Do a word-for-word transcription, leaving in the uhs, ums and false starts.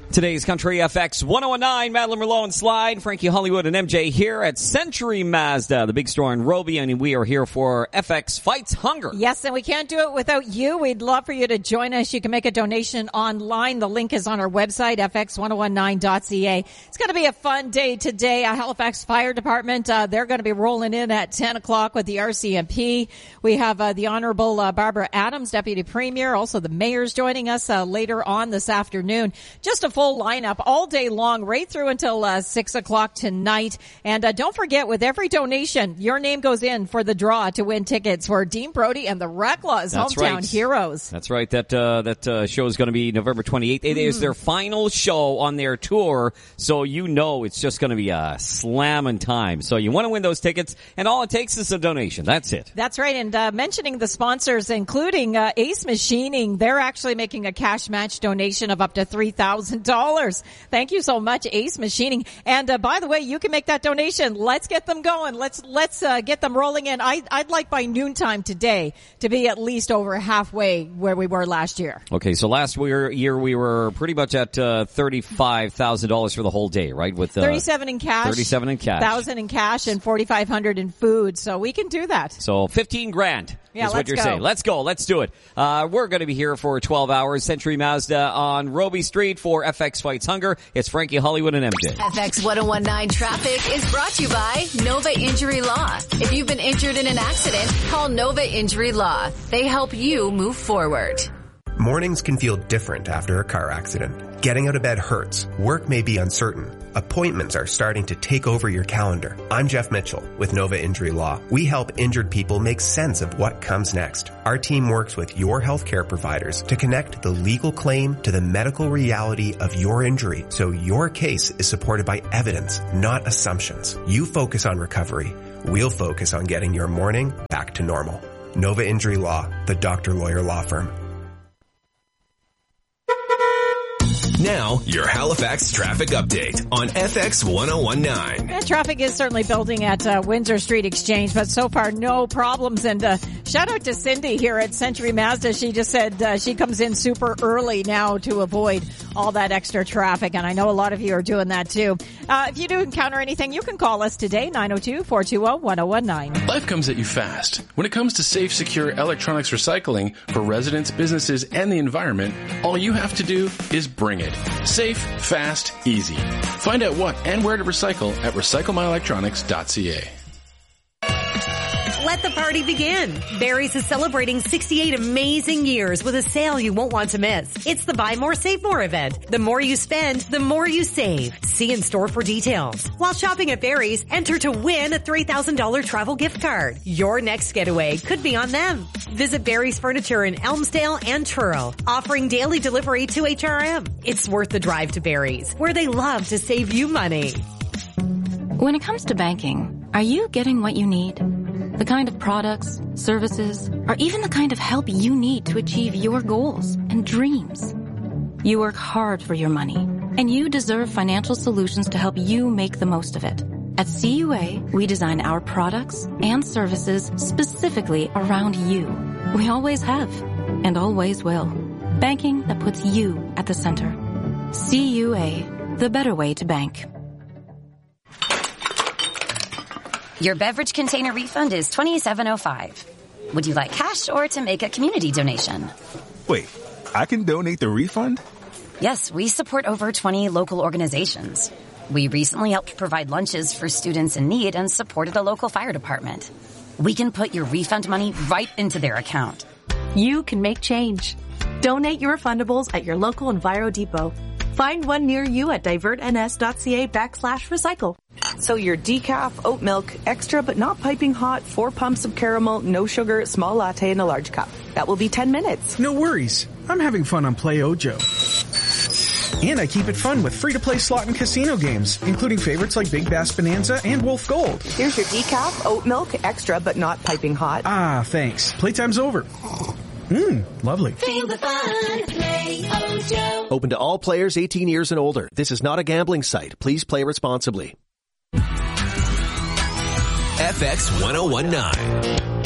Today's Country F X one oh one nine, Madeline Merlot and Slide, Frankie Hollywood and M J here at Century Mazda, the big store in Roby, and we are here for F X Fights Hunger. Yes, and we can't do it without you. We'd love for you to join us. You can make a donation online. The link is on our website, f x one oh one nine dot c a. It's going to be a fun day today. Uh, Halifax Fire Department, uh, they're going to be rolling in at ten o'clock with the R C M P. We have uh, the Honorable uh, Barbara Adams, Deputy Premier, also the Mayor's joining us uh, later on this afternoon. Just a full lineup all day long, right through until uh, six o'clock tonight. And uh, don't forget, with every donation, your name goes in for the draw to win tickets for Dean Brody and the Recklas That's Hometown right. Heroes. That's right. That uh, that uh, show is going to be November twenty-eighth. It mm. is their final show on their tour, so you know it's just going to be a slamming time. So you want to win those tickets, and all it takes is a donation. That's it. That's right. And uh, mentioning the sponsors, including uh, Ace Machining, they're actually making a cash match donation of up to three thousand dollars. Thank you so much, Ace Machining. And uh, by the way, you can make that donation. Let's get them going. Let's let's uh, get them rolling in. I, I'd like by noontime today to be at least over halfway where we were last year. Okay, so last year, year we were pretty much at uh, thirty-five thousand dollars for the whole day, right? With uh, thirty-seven in cash, thirty-seven in cash, thousand in cash, and forty-five hundred in food. So we can do that. So fifteen grand. Yeah, is what you're go. saying. Let's go. Let's do it. Uh, we're going to be here for twelve hours. Century Mazda on Roby Street for F X Fights Hunger. It's Frankie Hollywood and M J. F X one oh one nine Traffic is brought to you by Nova Injury Law. If you've been injured in an accident, call Nova Injury Law. They help you move forward. Mornings can feel different after a car accident. Getting out of bed hurts. Work may be uncertain. Appointments are starting to take over your calendar. I'm Jeff Mitchell with Nova Injury Law. We help injured people make sense of what comes next. Our team works with your healthcare providers to connect the legal claim to the medical reality of your injury, so your case is supported by evidence, not assumptions. You focus on recovery. We'll focus on getting your morning back to normal. Nova Injury Law, the doctor lawyer law firm. Now, your Halifax traffic update on F X one oh one nine. Yeah, traffic is certainly building at uh, Windsor Street Exchange, but so far no problems. And uh, shout out to Cindy here at Century Mazda. She just said uh, she comes in super early now to avoid all that extra traffic, and I know a lot of you are doing that too. Uh, if you do encounter anything, you can call us today, nine oh two, four two oh, one oh one nine. Life comes at you fast. When it comes to safe, secure electronics recycling for residents, businesses, and the environment, all you have to do is bring it. Safe, fast, easy. Find out what and where to recycle at recycle my electronics dot c a. Let the party begin. Barry's is celebrating sixty-eight amazing years with a sale you won't want to miss. It's the Buy More, Save More event. The more you spend, the more you save. See in store for details. While shopping at Barry's, enter to win a three thousand dollars travel gift card. Your next getaway could be on them. Visit Barry's Furniture in Elmsdale and Truro, offering daily delivery to H R M. It's worth the drive to Barry's, where they love to save you money. When it comes to banking, are you getting what you need? The kind of products, services, or even the kind of help you need to achieve your goals and dreams. You work hard for your money, and you deserve financial solutions to help you make the most of it. At C U A, we design our products and services specifically around you. We always have, and always will. Banking that puts you at the center. C U A, the better way to bank. Your beverage container refund is twenty-seven oh five. Would you like cash or to make a community donation? Wait, I can donate the refund? Yes, we support over twenty local organizations. We recently helped provide lunches for students in need and supported a local fire department. We can put your refund money right into their account. You can make change. Donate your refundables at your local Enviro Depot. Find one near you at divertns.ca backslash recycle. So your decaf, oat milk, extra but not piping hot, four pumps of caramel, no sugar, small latte in a large cup. That will be ten minutes. No worries. I'm having fun on Play Ojo. And I keep it fun with free-to-play slot and casino games, including favorites like Big Bass Bonanza and Wolf Gold. Here's your decaf, oat milk, extra but not piping hot. Ah, thanks. Playtime's over. Mmm, lovely. Feel the fun. Play Ojo. Open to all players eighteen years and older. This is not a gambling site. Please play responsibly. F X one oh one nine.